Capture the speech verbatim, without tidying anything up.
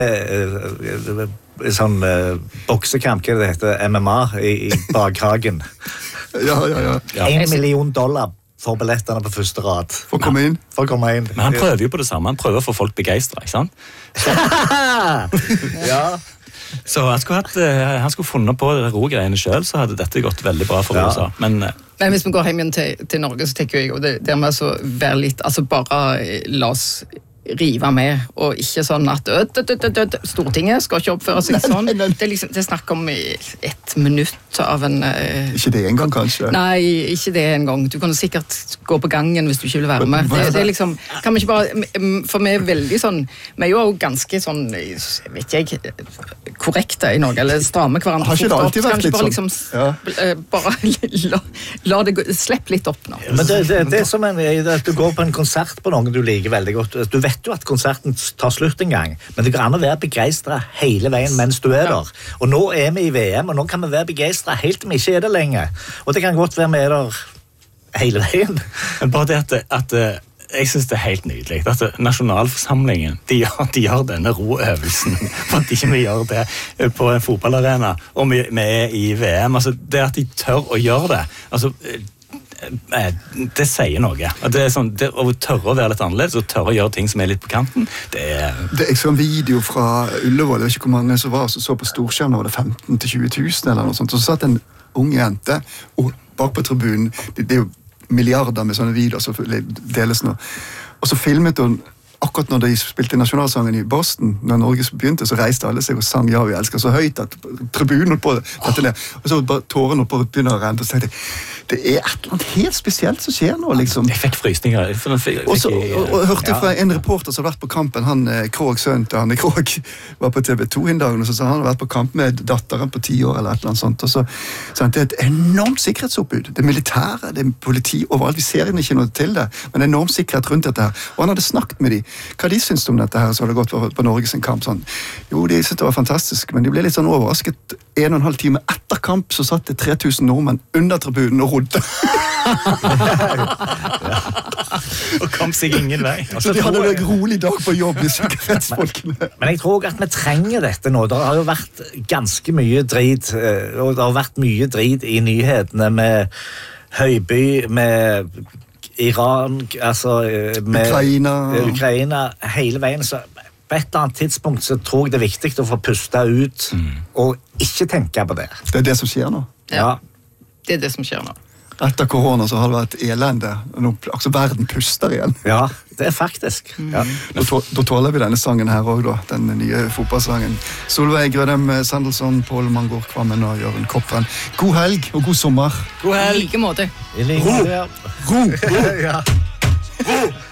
sånn uh, boksekamp, hva det heter, M M A i, i bakhagen. ja, ja, ja. En million dollar for billettene på første rad. For å komme inn. For å komme inn. Men han prøver jo på det samme, han prøver å få folk begeistret, ikke sant? Så... ja. Så han skulle, hatt, uh, han skulle funnet på ro-greiene selv, så hadde dette gått veldig bra for ja. U S A. Men, uh, Men hvis vi går hjem igjen til, til Norge, så tenker jeg jo det, det med å være litt, altså bare la oss rive med, og ikke sånn at ø, ø, ø, ø, ø, Stortinget skal ikke oppføre seg sånn. Det er liksom, det er snakk om ett minutt av en... Uh, ikke det en gang, kanskje? Nei, ikke det en gang. Du kan sikkert gå på gangen hvis du ikke vil være med. Det, det er liksom, kan vi ikke bare... For vi er veldig sånn... Vi er jo ganske sånn, vet jeg, korrekte i Norge, eller stramme hverandre. Har ikke det alltid vært litt bare, sånn? Liksom, ja. Bare la, la det gå, slipp litt opp nå. Men det, det, det er som en, at du går på en konsert på noen du liker veldig godt. Du vet jo at konserten tar slutt en gang, men det går an å være begeistret hele veien mens du er der. Og nå er vi i V M, og nå kan vi være begeistret helt til vi ikke er det lenger. Og det kan godt være vi er der hele veien. Men bare det at, at jeg synes det er helt nydelig at nasjonalforsamlingen, de gjør, de gjør denne roøvelsen, for at ikke vi gjør det på en fotballarena, og vi, vi er i V M. Altså, det at de tør å gjøre det, altså... det sier noe. Det er sånn, det, å tørre å være litt annerledes og tørre å gjøre ting som er litt på kanten, det er... Det, jeg så en video fra Ullevål, jeg vet ikke hvor mange som var, som så på storskjermen, var det femten til tjue tusen eller noe sånt, og så satt en ung jente og bak på tribunen, det, det er jo milliarder med sånne videoer som deles nå, og så filmet hun akkurat når de spilte nasjonalsangen i Boston, når Norge begynte, så reiste alle seg og sang «Ja, vi elsker» så høyt at tribunen holdt på dette ned. Og så bare tårene på begynner å renne, og så tenkte jeg, det er et eller annet helt spesielt som skjer nå, liksom. Jeg fikk frysninger. Og så hørte jeg fra en reporter som har vært på kampen, han Krog sønnen til han Krog, var på T V to en dag, og så sa han han har vært på kamp med datteren på ti år, eller et eller annet sånt, og så sa han, det er et enormt sikkerhetsoppbud. Det er militære, det er politi overalt, vi ser ikke noe til det, men det er enormt sikkerhet rundt dette her. Og han hadde snakket med de, hva de syntes om dette her, så hadde det gått på, på Norges kamp, sånn. Jo, de syntes det var fantastisk, men de ble litt sånn overrasket. En og en halv time etter kamp, så satt det tre tusen nordmenn under tribunen og rodde. Og kom seg ingen vei. Så de hadde en rolig dag på jobb i sikkerhetsfolkene. Men, men jeg tror at vi trenger dette nå. Det har jo vært ganske mye drit, og det har vært mye drit i nyhetene med Høyby, med Iran, altså med Ukraina, Ukraina hele veien, så på et eller annet tidspunkt så tror jeg det er viktig å få puste ut mm. og ikke tenke på det. Det er det som skjer nå? Ja. Det er det som skjer nå. Etter korona så har det vært elende. Nå, altså verden puster igjen. Ja, det er faktisk. Mm. Ja. Da, tå, da tåler vi denne sangen her også da, den nye fotballsangen. Solveig Grødem Sandelsson, Pål Mangor Kvammen og Jørgen Koppren. God helg og god sommer. God helg. I like måte. I like måte, ja. Ro! Ro! Ja. Ro!